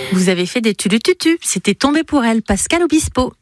Vous avez fait des tulututu. C'était tombé pour elle, Pascal Obispo.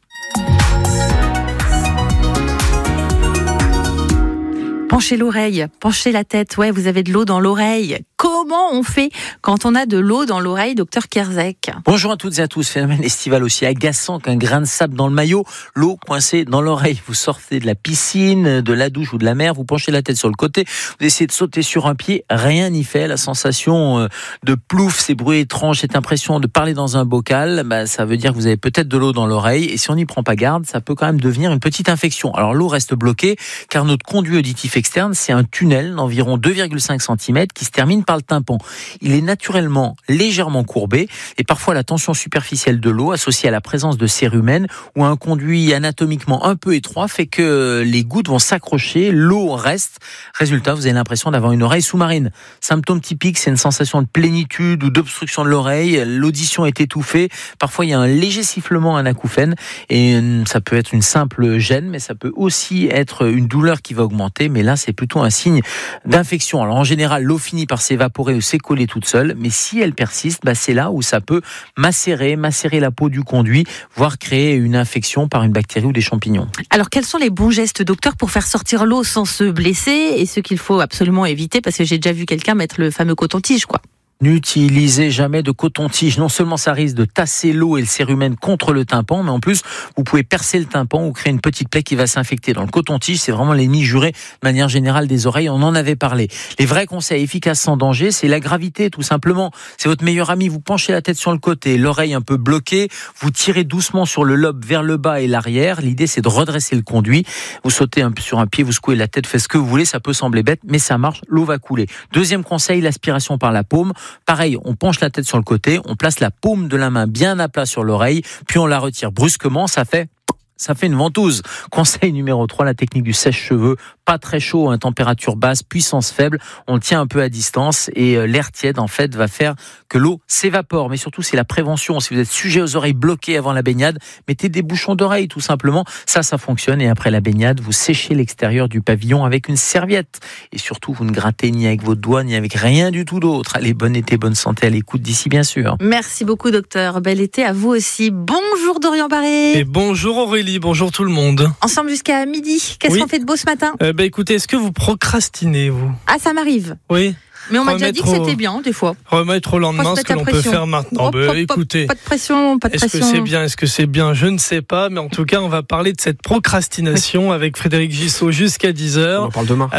Penchez l'oreille, penchez la tête. Ouais, vous avez de l'eau dans l'oreille. Comment on fait quand on a de l'eau dans l'oreille, docteur Kerzek? Bonjour à toutes et à tous. Phénomène estival aussi agaçant qu'un grain de sable dans le maillot, l'eau coincée dans l'oreille. Vous sortez de la piscine, de la douche ou de la mer, vous penchez la tête sur le côté, vous essayez de sauter sur un pied, rien n'y fait. La sensation de plouf, ces bruits étranges, cette impression de parler dans un bocal, ça veut dire que vous avez peut-être de l'eau dans l'oreille. Et si on n'y prend pas garde, ça peut quand même devenir une petite infection. Alors l'eau reste bloquée car notre conduit auditif externe, c'est un tunnel d'environ 2,5 cm qui se termine par le tympan. Il est naturellement légèrement courbé et parfois la tension superficielle de l'eau associée à la présence de cérumen ou à un conduit anatomiquement un peu étroit fait que les gouttes vont s'accrocher, l'eau reste. Résultat, vous avez l'impression d'avoir une oreille sous-marine. Symptôme typique, c'est une sensation de plénitude ou d'obstruction de l'oreille. L'audition est étouffée. Parfois, il y a un léger sifflement, un acouphène et ça peut être une simple gêne, mais ça peut aussi être une douleur qui va augmenter. Mais là, c'est plutôt un signe d'infection. Alors en général, l'eau finit par s'évaporer ou s'écoller toute seule, mais si elle persiste, c'est là où ça peut macérer la peau du conduit, voire créer une infection par une bactérie ou des champignons. Alors quels sont les bons gestes, docteur, pour faire sortir l'eau sans se blesser et ce qu'il faut absolument éviter, parce que j'ai déjà vu quelqu'un mettre le fameux coton-tige, quoi. N'utilisez jamais de coton-tige. Non seulement ça risque de tasser l'eau et le cérumen contre le tympan, mais en plus, vous pouvez percer le tympan ou créer une petite plaie qui va s'infecter. Dans le coton-tige, c'est vraiment l'ennemi juré de manière générale des oreilles. On en avait parlé. Les vrais conseils efficaces sans danger, c'est la gravité, tout simplement. C'est votre meilleur ami. Vous penchez la tête sur le côté, l'oreille un peu bloquée. Vous tirez doucement sur le lobe vers le bas et l'arrière. L'idée, c'est de redresser le conduit. Vous sautez sur un pied, vous secouez la tête, faites ce que vous voulez. Ça peut sembler bête, mais ça marche. L'eau va couler. Deuxième conseil, l'aspiration par la paume. Pareil, on penche la tête sur le côté, on place la paume de la main bien à plat sur l'oreille, puis on la retire brusquement, ça fait une ventouse. Conseil numéro 3, la technique du sèche-cheveux. Pas très chaud, température basse, puissance faible. On le tient un peu à distance et l'air tiède, en fait, va faire que l'eau s'évapore. Mais surtout, c'est la prévention. Si vous êtes sujet aux oreilles bloquées avant la baignade, mettez des bouchons d'oreilles, tout simplement. Ça fonctionne. Et après la baignade, vous séchez l'extérieur du pavillon avec une serviette. Et surtout, vous ne grattez ni avec votre doigt, ni avec rien du tout d'autre. Allez, bon été, bonne santé à l'écoute d'ici, bien sûr. Merci beaucoup, docteur. Bel été à vous aussi. Bonjour, Dorian Barré. Et bonjour, Aurélie. Bonjour tout le monde. Ensemble jusqu'à midi. Qu'est-ce qu'on fait de beau ce matin? Écoutez, est-ce que vous procrastinez, vous? Ah, ça m'arrive. Oui. Mais on m'a déjà dit que c'était bien, des fois. Remettre au lendemain ce que l'on peut faire maintenant. Écoutez, pas de pression, Est-ce que c'est bien? Je ne sais pas, mais en tout cas, on va parler de cette procrastination avec Frédéric Gissot jusqu'à 10h. On en parle demain.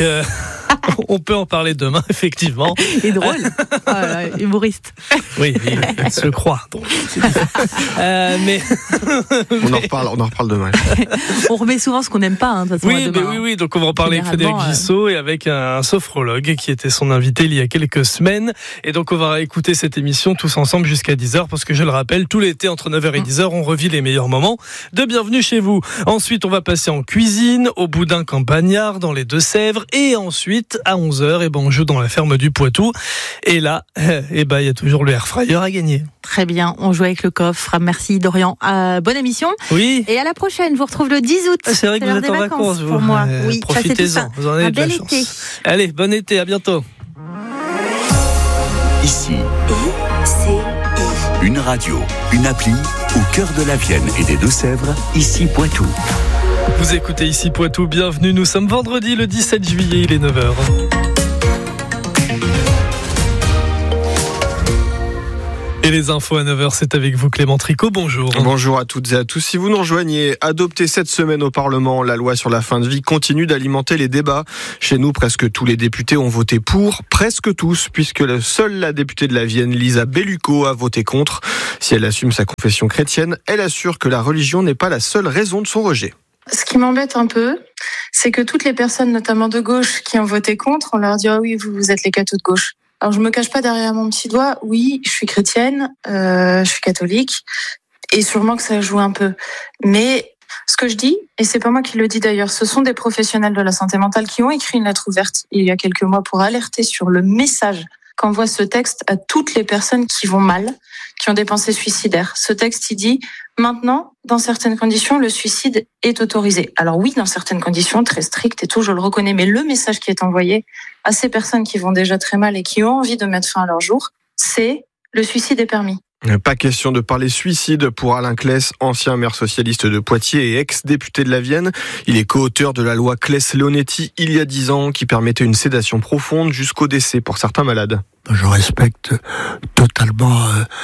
On peut en parler demain, effectivement. Il est drôle. Humoriste. Oui, il se croit. Donc. Mais on en reparle demain. On remet souvent ce qu'on n'aime pas. De toute façon, oui. Donc on va en parler avec Frédéric Gissot et avec un sophrologue qui était son invité il y a quelques semaines. Et donc on va écouter cette émission tous ensemble jusqu'à 10h parce que je le rappelle, tout l'été entre 9h et 10h, on revit les meilleurs moments de Bienvenue chez vous. Ensuite, on va passer en cuisine, au Boudin Campagnard, dans les Deux-Sèvres. Et ensuite, à 11h, on joue dans la ferme du Poitou. Et là, il y a toujours le air fryer à gagner. Très bien, on joue avec le coffre. Merci Dorian. Bonne émission. Oui. Et à la prochaine. Je vous retrouve le 10 août. C'est vrai que vous êtes en vacances, vous. Pour moi. Oui, profitez-en. Vous en avez de la chance. Été. Allez, bon été. À bientôt. Ici, une radio, une appli au cœur de la Vienne et des Deux-Sèvres, ici Poitou. Vous écoutez ici Poitou, bienvenue. Nous sommes vendredi le 17 juillet, il est 9h. Et les infos à 9h, c'est avec vous Clément Tricot, bonjour. Bonjour à toutes et à tous. Si vous nous rejoignez, adoptée cette semaine au Parlement, la loi sur la fin de vie continue d'alimenter les débats. Chez nous, presque tous les députés ont voté pour, presque tous, puisque seule la députée de la Vienne, Lisa Bellucco, a voté contre. Si elle assume sa confession chrétienne, elle assure que la religion n'est pas la seule raison de son rejet. Ce qui m'embête un peu, c'est que toutes les personnes, notamment de gauche, qui ont voté contre, on leur dit « Ah oui, vous êtes les cathos de gauche ». Alors je me cache pas derrière mon petit doigt, oui, je suis chrétienne, je suis catholique, et sûrement que ça joue un peu. Mais ce que je dis, et c'est pas moi qui le dis d'ailleurs, ce sont des professionnels de la santé mentale qui ont écrit une lettre ouverte il y a quelques mois pour alerter sur le message qu'envoie ce texte à toutes les personnes qui vont mal, qui ont des pensées suicidaires. Ce texte, il dit « Maintenant, dans certaines conditions, le suicide est autorisé ». Alors oui, dans certaines conditions, très strictes et tout, je le reconnais, mais le message qui est envoyé à ces personnes qui vont déjà très mal et qui ont envie de mettre fin à leur jour, c'est « Le suicide est permis ». Pas question de parler suicide pour Alain Claes, ancien maire socialiste de Poitiers et ex-député de la Vienne. Il est co-auteur de la loi Claes-Leonetti il y a 10 ans qui permettait une sédation profonde jusqu'au décès pour certains malades. Je respecte totalement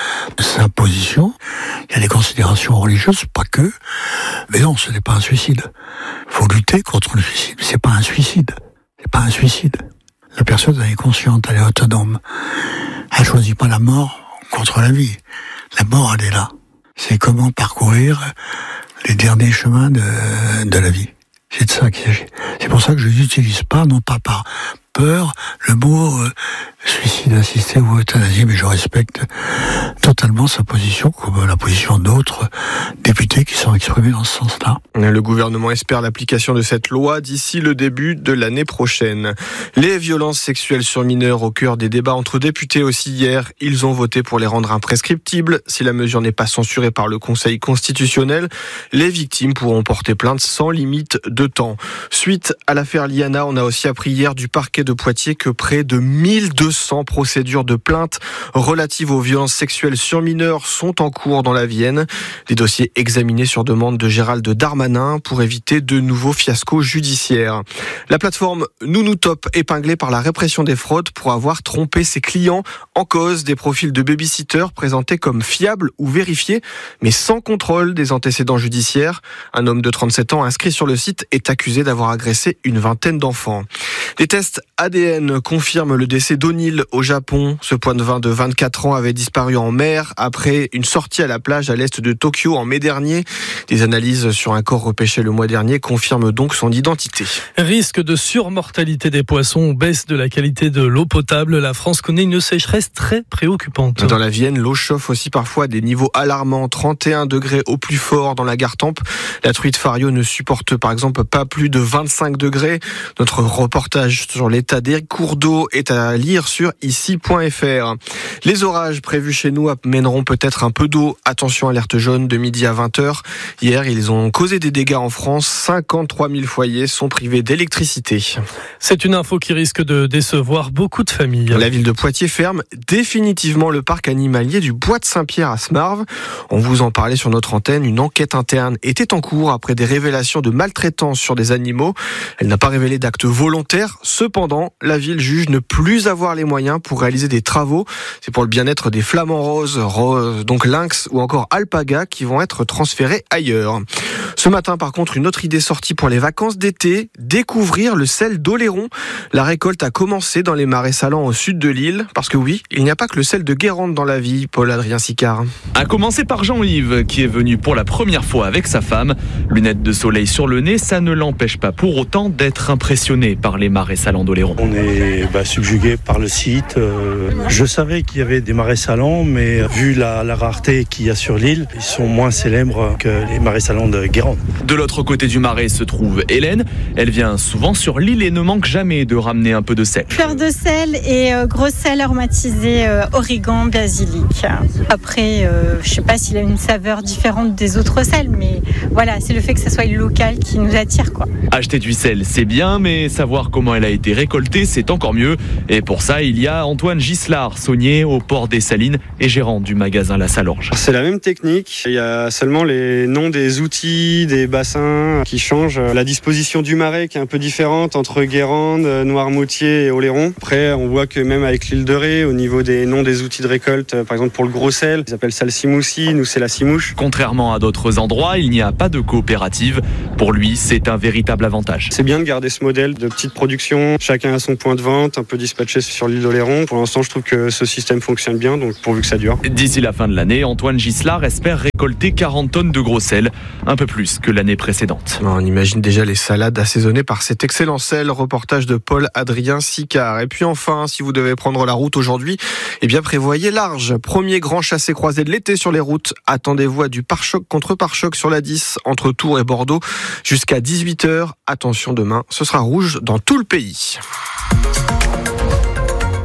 sa position. Il y a des considérations religieuses, pas que. Mais non, ce n'est pas un suicide. Il faut lutter contre le suicide. C'est pas un suicide. C'est pas un suicide. La personne, elle est consciente, elle est autonome. Elle choisit pas la mort contre la vie. La mort, elle est là. C'est comment parcourir les derniers chemins de la vie. C'est de ça qu'il s'agit. C'est pour ça que je n'utilise pas, non pas par peur, le mot suicide assisté ou euthanasie, mais je respecte totalement sa position, comme la position d'autres députés qui sont exprimés dans ce sens-là. Le gouvernement espère l'application de cette loi d'ici le début de l'année prochaine. Les violences sexuelles sur mineurs au cœur des débats entre députés aussi hier. Ils ont voté pour les rendre imprescriptibles. Si la mesure n'est pas censurée par le Conseil constitutionnel, les victimes pourront porter plainte sans limite de temps. Suite à l'affaire Liana, on a aussi appris hier du parquet de Poitiers que près de 1200 procédures de plainte relatives aux violences sexuelles sur mineurs sont en cours dans la Vienne. Des dossiers examinés sur demande de Gérald Darmanin pour éviter de nouveaux fiascos judiciaires. La plateforme NouNouTop épinglée par la répression des fraudes pour avoir trompé ses clients. En cause, des profils de baby-sitters présentés comme fiables ou vérifiés, mais sans contrôle des antécédents judiciaires. Un homme de 37 ans inscrit sur le site est accusé d'avoir agressé une vingtaine d'enfants. Des tests ADN confirment le décès d'O'Neill au Japon. Ce point de vin de 24 ans avait disparu en mer après une sortie à la plage à l'est de Tokyo en mai dernier. Des analyses sur un corps repêché le mois dernier confirment donc son identité. Risque de surmortalité des poissons, baisse de la qualité de l'eau potable. La France connaît une sécheresse très préoccupante. Dans la Vienne, l'eau chauffe aussi parfois à des niveaux alarmants. 31 degrés au plus fort dans la Gartempe. La truite Fario ne supporte par exemple pas plus de 25 degrés. Notre reportage sur l'état des cours d'eau est à lire sur ici.fr. Les orages prévus chez nous amèneront peut-être un peu d'eau. Attention, alerte jaune de midi à 20h. Hier, ils ont causé des dégâts en France. 53 000 foyers sont privés d'électricité. C'est une info qui risque de décevoir beaucoup de familles. La ville de Poitiers ferme définitivement le parc animalier du Bois de Saint-Pierre à Smarve. On vous en parlait sur notre antenne. Une enquête interne était en cours après des révélations de maltraitance sur des animaux. Elle n'a pas révélé d'actes volontaires. Cependant, la ville juge ne plus avoir les moyens pour réaliser des travaux. C'est pour le bien-être des flamants roses, donc lynx ou encore alpaga qui vont être transférés ailleurs. Ce matin, par contre, une autre idée sortie pour les vacances d'été, découvrir le sel d'Oléron. La récolte a commencé dans les marais salants au sud de l'île, parce que oui, il n'y a pas que le sel de Guérande dans la vie, Paul-Adrien Sicard. A commencer par Jean-Yves, qui est venu pour la première fois avec sa femme. Lunettes de soleil sur le nez, ça ne l'empêche pas pour autant d'être impressionné par les marais salants d'Oléron. On est subjugué par le site. Je savais qu'il y avait des marais salants, mais vu la rareté qu'il y a sur l'île, ils sont moins célèbres que les marais salants de Guérande. De l'autre côté du marais se trouve Hélène. Elle vient souvent sur l'île et ne manque jamais de ramener un peu de sel. Fleur de sel et gros sel aromatisé, origan, basilic. Après, je ne sais pas s'il a une saveur différente des autres sels, mais voilà, c'est le fait que ça soit local qui nous attire, quoi. Acheter du sel, c'est bien, mais savoir comment elle a été récoltée, c'est encore mieux. Et pour ça, il y a Antoine Gislard, saunier au port des Salines et gérant du magasin La Salorge. C'est la même technique, il y a seulement les noms des outils, des bassins qui changent. La disposition du marais qui est un peu différente entre Guérande, Noirmoutier et Oléron. Après, on voit que même avec l'île de Ré, au niveau des noms des outils de récolte, par exemple pour le gros sel, ils appellent ça le simoussi, nous c'est la simouche. Contrairement à d'autres endroits, il n'y a pas de coopérative. Pour lui, c'est un véritable avantage. C'est bien de garder ce modèle de petite production, chacun a son point de vente, un peu dispatché sur l'île d'Oléron. Pour l'instant, je trouve que ce système fonctionne bien, donc pourvu que ça dure. D'ici la fin de l'année, Antoine Gislard espère récolter 40 tonnes de gros sel, un peu plus que l'année précédente. On imagine déjà les salades assaisonnées par cet excellent sel. Reportage de Paul-Adrien Sicard. Et puis enfin, si vous devez prendre la route aujourd'hui, prévoyez large. Premier grand chassé-croisé de l'été sur les routes. Attendez-vous à du pare-choc contre pare-choc sur la 10 entre Tours et Bordeaux jusqu'à 18h. Attention, demain, ce sera rouge dans tout le pays.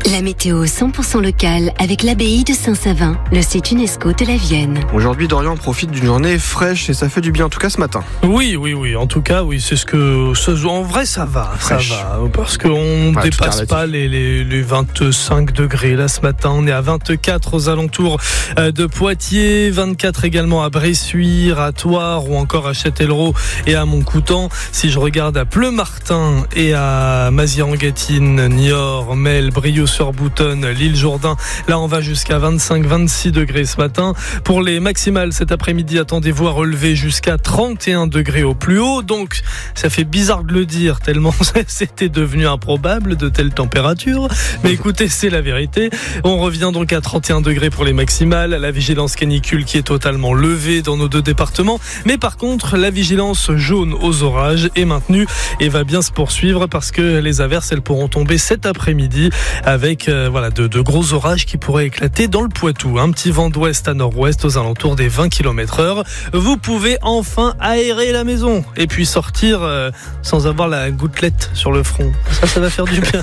La météo 100% locale avec l'abbaye de Saint-Savin, le site UNESCO de la Vienne. Aujourd'hui, Dorian profite d'une journée fraîche et ça fait du bien, en tout cas ce matin. Oui. En tout cas, oui, c'est en vrai, ça va. Fraîche. Ça va. Parce qu'on ne dépasse pas les 25 degrés. Là, ce matin, on est à 24 aux alentours de Poitiers, 24 également à Bressuire, à Thouars ou encore à Châtellerault et à Montcoutan. Si je regarde à Pleumartin et à Mazières-en-Gâtine, Niort, Mel, Brioude-sur-Boutonne, l'Île-Jourdain, là on va jusqu'à 25-26 degrés ce matin. Pour les maximales cet après-midi, attendez-vous à relever jusqu'à 31 degrés au plus haut. Donc ça fait bizarre de le dire tellement c'était devenu improbable de telles températures. Mais écoutez, c'est la vérité. On revient donc à 31 degrés pour les maximales. La vigilance canicule qui est totalement levée dans nos deux départements. Mais par contre, la vigilance jaune aux orages est maintenue et va bien se poursuivre parce que les averses, elles pourront tomber cet après-midi avec de gros orages qui pourraient éclater dans le Poitou. Un petit vent d'ouest à nord-ouest aux alentours des 20 km/h. Vous pouvez enfin aérer la maison et puis sortir sans avoir la gouttelette sur le front. Ça va faire du bien.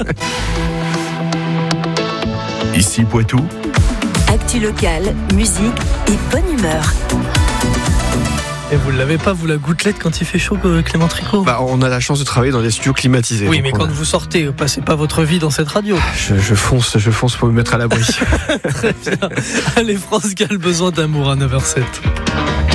Ici Poitou. Actu locale, musique et bonne humeur. Et vous ne l'avez pas, vous, la gouttelette, quand il fait chaud, Clément Tricot? On a la chance de travailler dans des studios climatisés. Oui, mais quand vous sortez, vous passez pas votre vie dans cette radio. Je fonce pour me mettre à l'abri. Très bien. Allez, France Gall, besoin d'amour à 9h07.